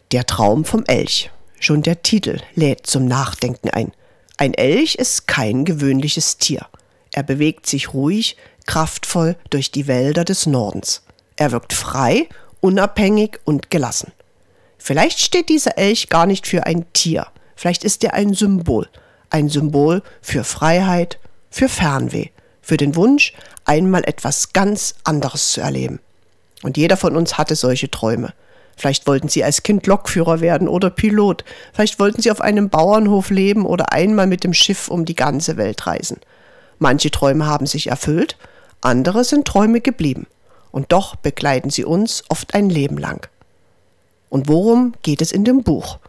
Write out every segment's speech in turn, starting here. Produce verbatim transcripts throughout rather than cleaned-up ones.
Der Traum vom Elch. Schon der Titel lädt zum Nachdenken ein. Ein Elch ist kein gewöhnliches Tier. Er bewegt sich ruhig, kraftvoll durch die Wälder des Nordens. Er wirkt frei, unabhängig und gelassen. Vielleicht steht dieser Elch gar nicht für ein Tier. Vielleicht ist er ein Symbol. Ein Symbol für Freiheit, für Fernweh, für den Wunsch, einmal etwas ganz anderes zu erleben. Und jeder von uns hatte solche Träume. Vielleicht wollten Sie als Kind Lokführer werden oder Pilot. Vielleicht wollten Sie auf einem Bauernhof leben oder einmal mit dem Schiff um die ganze Welt reisen. Manche Träume haben sich erfüllt, andere sind Träume geblieben. Und doch begleiten sie uns oft ein Leben lang. Und worum geht es in dem Buch?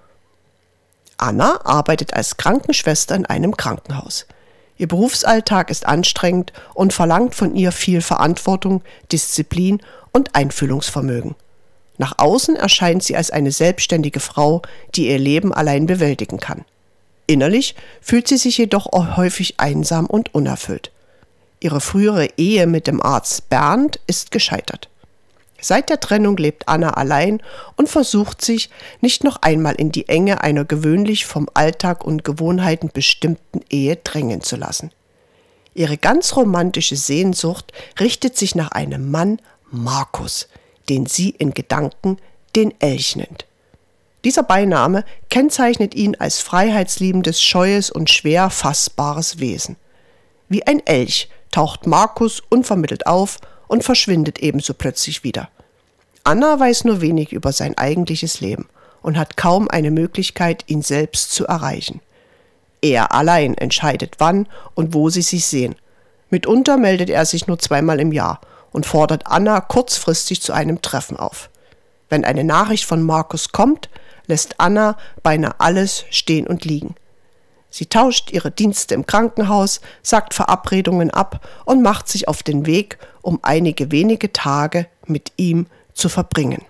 Anna arbeitet als Krankenschwester in einem Krankenhaus. Ihr Berufsalltag ist anstrengend und verlangt von ihr viel Verantwortung, Disziplin und Einfühlungsvermögen. Nach außen erscheint sie als eine selbstständige Frau, die ihr Leben allein bewältigen kann. Innerlich fühlt sie sich jedoch auch häufig einsam und unerfüllt. Ihre frühere Ehe mit dem Arzt Bernd ist gescheitert. Seit der Trennung lebt Anna allein und versucht sich nicht noch einmal in die Enge einer gewöhnlich vom Alltag und Gewohnheiten bestimmten Ehe drängen zu lassen. Ihre ganz romantische Sehnsucht richtet sich nach einem Mann, Markus, den sie in Gedanken den Elch nennt. Dieser Beiname kennzeichnet ihn als freiheitsliebendes, scheues und schwer fassbares Wesen. Wie ein Elch taucht Markus unvermittelt auf und verschwindet ebenso plötzlich wieder. Anna weiß nur wenig über sein eigentliches Leben und hat kaum eine Möglichkeit, ihn selbst zu erreichen. Er allein entscheidet, wann und wo sie sich sehen. Mitunter meldet er sich nur zweimal im Jahr und fordert Anna kurzfristig zu einem Treffen auf. Wenn eine Nachricht von Markus kommt, lässt Anna beinahe alles stehen und liegen. Sie tauscht ihre Dienste im Krankenhaus, sagt Verabredungen ab und macht sich auf den Weg, um einige wenige Tage mit ihm zu verbringen.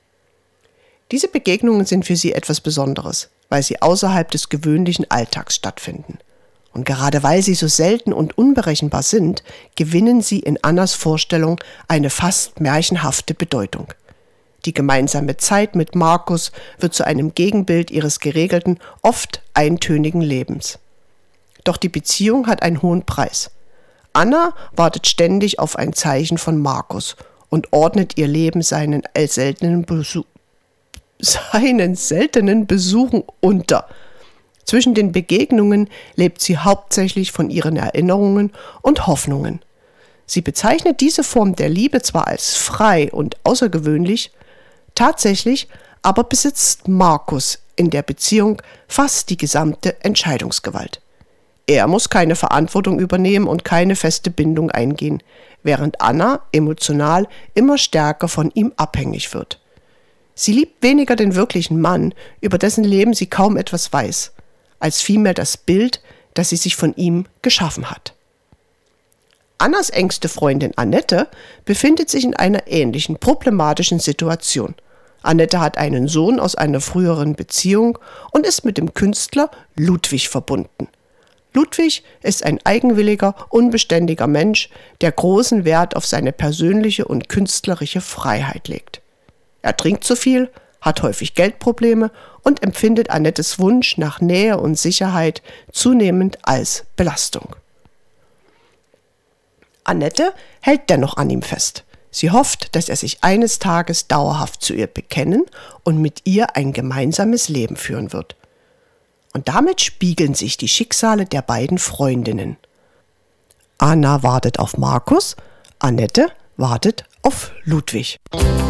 Diese Begegnungen sind für sie etwas Besonderes, weil sie außerhalb des gewöhnlichen Alltags stattfinden. Und gerade weil sie so selten und unberechenbar sind, gewinnen sie in Annas Vorstellung eine fast märchenhafte Bedeutung. Die gemeinsame Zeit mit Markus wird zu einem Gegenbild ihres geregelten, oft eintönigen Lebens. Doch die Beziehung hat einen hohen Preis. Anna wartet ständig auf ein Zeichen von Markus und ordnet ihr Leben seinen seltenen, Besuch, seinen seltenen Besuchen unter. Zwischen den Begegnungen lebt sie hauptsächlich von ihren Erinnerungen und Hoffnungen. Sie bezeichnet diese Form der Liebe zwar als frei und außergewöhnlich, tatsächlich aber besitzt Markus in der Beziehung fast die gesamte Entscheidungsgewalt. Er muss keine Verantwortung übernehmen und keine feste Bindung eingehen, während Anna emotional immer stärker von ihm abhängig wird. Sie liebt weniger den wirklichen Mann, über dessen Leben sie kaum etwas weiß, als vielmehr das Bild, das sie sich von ihm geschaffen hat. Annas engste Freundin Annette befindet sich in einer ähnlichen problematischen Situation. Annette hat einen Sohn aus einer früheren Beziehung und ist mit dem Künstler Ludwig verbunden. Ludwig ist ein eigenwilliger, unbeständiger Mensch, der großen Wert auf seine persönliche und künstlerische Freiheit legt. Er trinkt zu viel, hat häufig Geldprobleme und empfindet Annettes Wunsch nach Nähe und Sicherheit zunehmend als Belastung. Annette hält dennoch an ihm fest. Sie hofft, dass er sich eines Tages dauerhaft zu ihr bekennen und mit ihr ein gemeinsames Leben führen wird. Und damit spiegeln sich die Schicksale der beiden Freundinnen. Anna wartet auf Markus, Annette wartet auf Ludwig.